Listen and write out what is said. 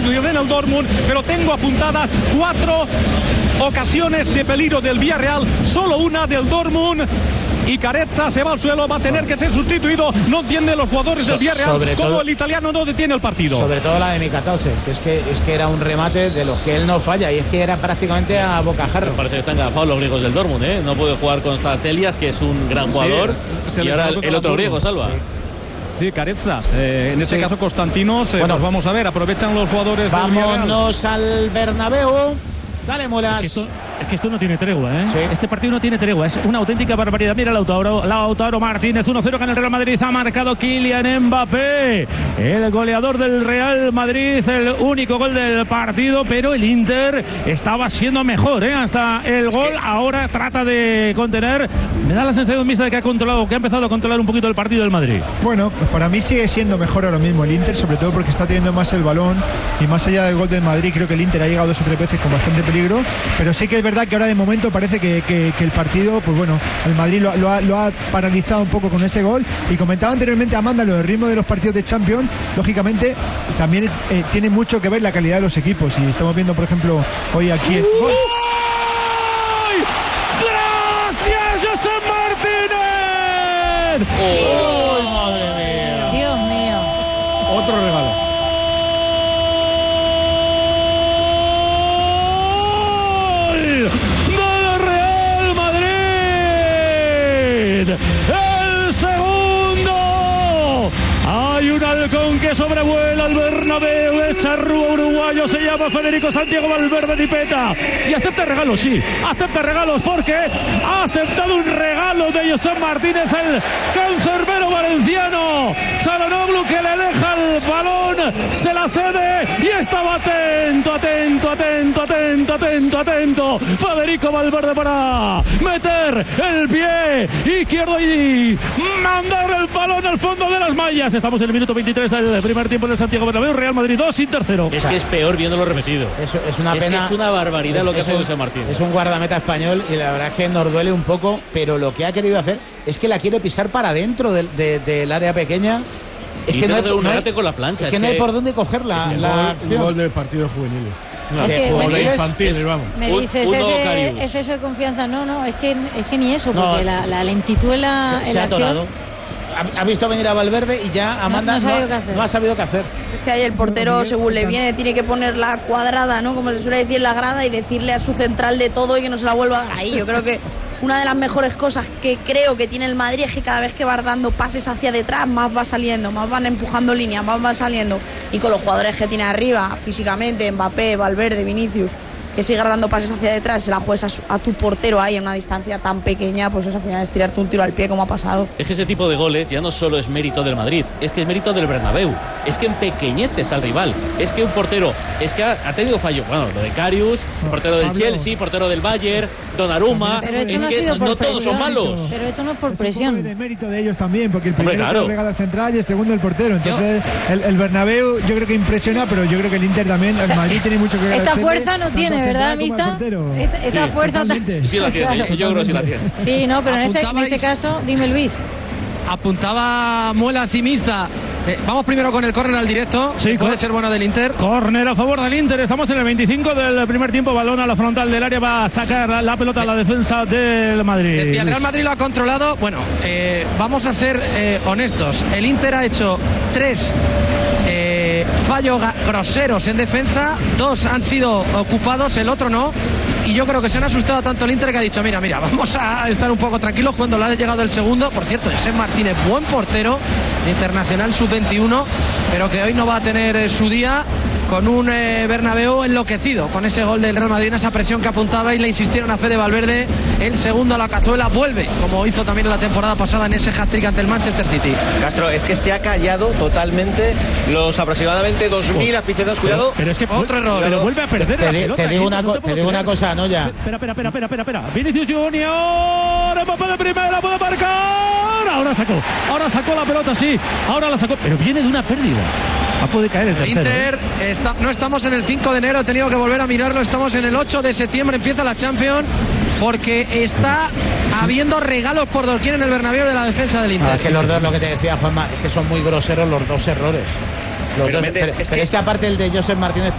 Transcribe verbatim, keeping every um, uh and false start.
sustitución en el Dortmund, pero tengo apuntadas cuatro ocasiones de peligro del Villarreal, solo una del Dortmund. Y Carezza se va al suelo, va a tener que ser sustituido. No entienden los jugadores del Villarreal cómo todo, el italiano no detiene el partido. Sobre todo la de Mikatauche, que es que es que era un remate de los que él no falla, y es que era prácticamente a bocajarro. Me parece que están agafados los griegos del Dortmund, ¿eh? No puede jugar contra Telias, que es un gran jugador, sí, y ahora el, el otro griego, Salva. Sí. Sí, Carezas, eh, en este sí. caso Constantinos, eh, bueno, pues vamos a ver, aprovechan los jugadores. Vámonos al Bernabéu. Dale, Molas. Es que, esto, es que esto no tiene tregua, ¿eh? Sí. Este partido no tiene tregua, es una auténtica barbaridad. Mira Lautaro, Lautaro Martínez, uno cero gana el Real Madrid, ha marcado Kylian Mbappé, el goleador del Real Madrid, el único gol del partido, pero el Inter estaba siendo mejor, ¿eh? Hasta el gol, es que... ahora trata de contener. Me da la sensación mixta de que ha controlado, que ha empezado a controlar un poquito el partido del Madrid. Bueno, pues para mí sigue siendo mejor ahora mismo el Inter, sobre todo porque está teniendo más el balón, y más allá del gol del Madrid, creo que el Inter ha llegado dos o tres veces con bastante peligro. Pero sí que es verdad que ahora de momento parece que, que, que el partido, pues bueno, el Madrid lo, lo, ha, lo ha paralizado un poco con ese gol. Y comentaba anteriormente Amanda lo del ritmo de los partidos de Champions, lógicamente también eh, tiene mucho que ver la calidad de los equipos, y estamos viendo por ejemplo hoy aquí el gol. ¡Gracias, José Martínez! ¡Oh, madre mía! Dios mío. Otro regalo. El segundo. Hay un halcón que sobrevuela el Bernabéu, echa rúa uruguayo, se llama Federico Santiago Valverde Dipeta, y acepta regalos, sí, acepta regalos, porque ha aceptado un regalo de José Martínez, el cancerbero valenciano. Çalhanoğlu, que le deja el balón, se la cede y estaba atento, atento, atento, atento, atento, atento Federico Valverde para meter el pie izquierdo y mandar el balón al fondo de las mallas. Estamos en el minuto veintitrés del primer tiempo del Santiago Bernabéu. Real Madrid dos, Inter cero. Es que es peor viéndolo repetido. Es, es una es pena. Que es una barbaridad es, lo que hace José Martínez. Es un guardameta español y la verdad es que nos duele un poco, pero lo que ha querido hacer es que la quiere pisar para dentro del, de, del área pequeña. Es y que no hay, un no hay, con la plancha. Es que, es que no hay por dónde coger la, el la gol, acción. El gol del partido de juveniles. No, es que o me de dices, infantiles, vamos. Me dices, un, es un de exceso de confianza. No, no, es que, es que ni eso, porque no, la, la lentitud en la, en la acción. Ha, ha visto venir a Valverde y ya Amanda no, no, no, ha, no ha sabido qué hacer. Es que ahí el portero, según le viene, tiene que poner la cuadrada, ¿no? Como se suele decir, la grada, y decirle a su central de todo y que no se la vuelva a dar ahí. Yo creo que una de las mejores cosas que creo que tiene el Madrid es que cada vez que va dando pases hacia detrás, más va saliendo, más van empujando líneas, más van saliendo. Y con los jugadores que tiene arriba, físicamente, Mbappé, Valverde, Vinicius, que sigas dando pases hacia detrás, se la juegas a, su, a tu portero ahí en una distancia tan pequeña, pues eso al final es tirarte un tiro al pie como ha pasado. Es que ese tipo de goles ya no solo es mérito del Madrid, es que es mérito del Bernabéu, es que empequeñeces al rival, es que un portero, es que ha, ha tenido fallo, bueno, lo de Karius, no, portero del Pablo. Chelsea, portero del Bayern, Donnarumma, pero esto es no ha que sido no, por no todos son malos. Pero esto no es por presión. Es un poco de mérito de ellos también, porque el primero Hombre, claro. lo regala al central y el segundo el portero. Entonces yo, el, el Bernabéu yo creo que impresiona, pero yo creo que el Inter también, el o sea, Madrid tiene mucho que ver. Esta fuerza no tiene, ¿verdad, Mista? Esta, esta sí, fuerza sí, sí la tiene, claro. Yo creo que sí la tiene. Sí, no, pero en este, en este caso, dime Luis. Apuntaba Muelas y Mista. Eh, vamos primero con el córner al directo. Sí, puede ser bueno del Inter. Córner a favor del Inter. Estamos en el veinticinco del primer tiempo. Balón a la frontal del área. Va a sacar la, la pelota a la defensa del Madrid. Decía, el Real Madrid lo ha controlado. Bueno, eh, vamos a ser eh, honestos. El Inter ha hecho tres eh, fallos groseros en defensa. Dos han sido ocupados, el otro no. Y yo creo que se han asustado tanto el Inter que ha dicho, mira, mira, vamos a estar un poco tranquilos cuando le ha llegado el segundo. Por cierto, José Martínez, buen portero, internacional sub veintiuno, pero que hoy no va a tener eh, su día, con un eh, Bernabéu enloquecido con ese gol del Real Madrid, esa presión que apuntaba, y le insistieron a Fede Valverde. El segundo a la cazuela, vuelve, como hizo también en la temporada pasada en ese hat-trick ante el Manchester City. Castro, es que se ha callado totalmente los aproximadamente dos mil aficionados. Cuidado. Pero, pero es que otro error. Pero vuelve a perder te, la te, pelota. Te digo una, no te digo una cosa, no ya. Espera, espera, espera, espera, espera, espera. Vinicius Junior, Mbappé de primera, puede marcar. Ahora sacó, ahora sacó la pelota, sí. Ahora la sacó, pero viene de una pérdida. Va a poder caer el tercero. Inter, ¿eh? está, no estamos en el cinco de enero, he tenido que volver a mirarlo. Estamos en el ocho de septiembre, empieza la Champions, porque está habiendo regalos por doquier en el Bernabéu de la defensa del Inter. Ah, es que los dos, lo que te decía Juanma, es que son muy groseros los dos errores. Los pero, dos, mete, pero, es, pero que... es que aparte el de José Martínez